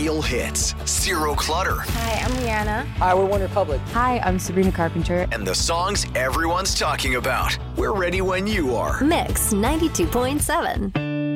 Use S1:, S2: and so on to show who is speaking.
S1: real hits, zero clutter,
S2: Hi, I'm Rihanna.
S3: Hi, we're One Republic.
S4: Hi, I'm Sabrina Carpenter.
S1: and the songs everyone's talking about. We're ready when you are.
S5: Mix 92.7.